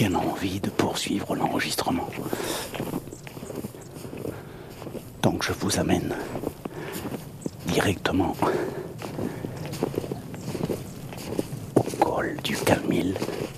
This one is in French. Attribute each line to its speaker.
Speaker 1: bien envie de poursuivre l'enregistrement. Donc je vous amène directement au col du Calmil.